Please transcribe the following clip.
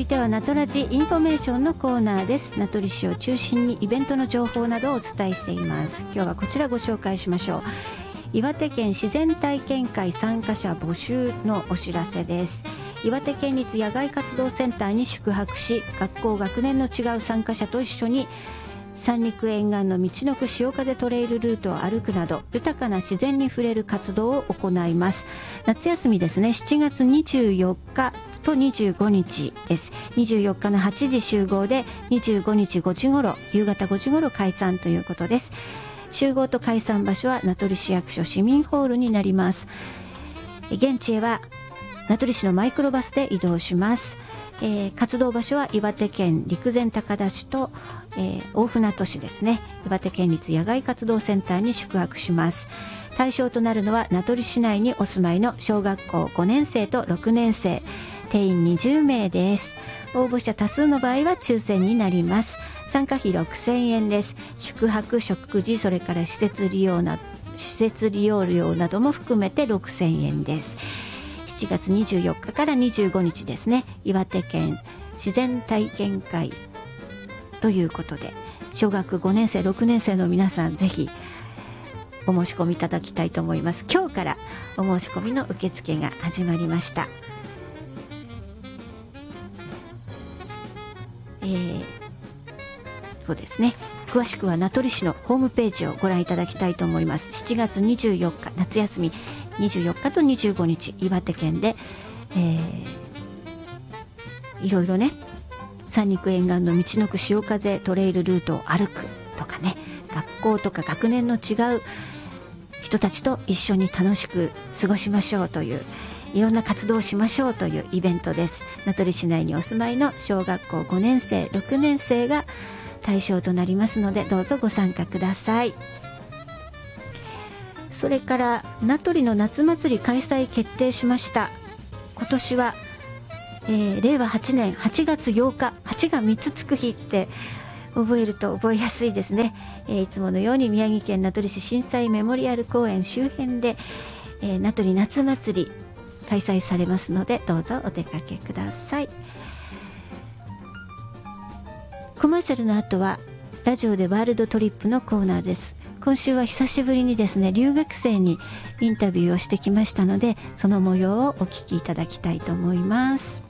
てはナトラジインフォメーションのコーナーです。名取市を中心にイベントの情報などをお伝えしています。今日はこちらご紹介しましょう。岩手県自然体験会参加者募集のお知らせです。岩手県立野外活動センターに宿泊し、学校学年の違う参加者と一緒に三陸沿岸の道のく潮風トレイルルートを歩くなど豊かな自然に触れる活動を行います。夏休みですね、7月24日と25日です。24日の8時集合で25日5時頃、夕方5時頃解散ということです。集合と解散場所は名取市役所市民ホールになります。現地へは名取市のマイクロバスで移動します。活動場所は岩手県陸前高田市と、大船渡市ですね。岩手県立野外活動センターに宿泊します。対象となるのは名取市内にお住まいの小学校5年生と6年生、定員20名です。応募者多数の場合は抽選になります。参加費6000円です。宿泊、食事、それから施設利用料なども含めて6000円です。7月24日から25日ですね、岩手県自然体験会ということで、小学5年生6年生の皆さんぜひお申し込みいただきたいと思います。今日からお申し込みの受付が始まりました。そうですね、詳しくは名取市のホームページをご覧いただきたいと思います。7月24日夏休み24日と25日岩手県で、いろいろね、三陸沿岸の道のく潮風トレイルルートを歩くとかね、学校とか学年の違う人たちと一緒に楽しく過ごしましょうという、いろんな活動をしましょうというイベントです。名取市内にお住まいの小学校5年生6年生が対象となりますので、どうぞご参加ください。それから名取の夏祭り開催決定しました。今年は、令和8年8月8日、8が3つつく日って覚えると覚えやすいですね。いつものように宮城県名取市震災メモリアル公園周辺で、名取夏祭り開催されますので、どうぞお出かけください。コマーシャルの後はラジオでワールドトリップのコーナーです。今週は久しぶりにですね、留学生にインタビューをしてきましたので、その模様をお聞きいただきたいと思います。